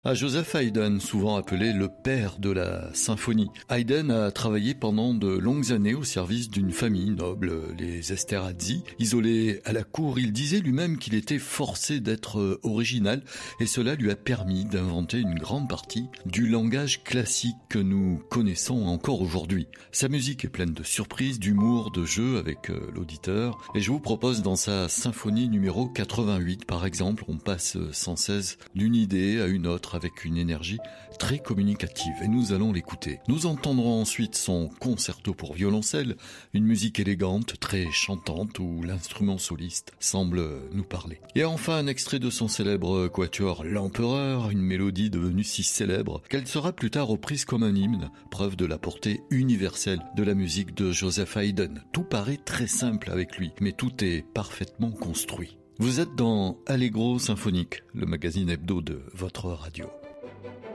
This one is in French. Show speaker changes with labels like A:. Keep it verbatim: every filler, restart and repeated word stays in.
A: À Joseph Haydn, souvent appelé le père de la symphonie. Haydn a travaillé pendant de longues années au service d'une famille noble, les Esterházy. Isolé à la cour, il disait lui-même qu'il était forcé d'être original et cela lui a permis d'inventer une grande partie du langage classique que nous connaissons encore aujourd'hui. Sa musique est pleine de surprises, d'humour, de jeu avec l'auditeur et je vous propose dans sa symphonie numéro quatre-vingt-huit par exemple, on passe sans cesse d'une idée à une autre avec une énergie très communicative et nous allons l'écouter. Nous entendrons ensuite son concerto pour violoncelle, une musique élégante, très chantante où l'instrument soliste semble nous parler. Et enfin un extrait de son célèbre quatuor L'Empereur, une mélodie devenue si célèbre qu'elle sera plus tard reprise comme un hymne, preuve de la portée universelle de la musique de Joseph Haydn. Tout paraît très simple avec lui, mais tout est parfaitement construit. Vous êtes dans Allegro Symphonique, le magazine hebdo de votre radio.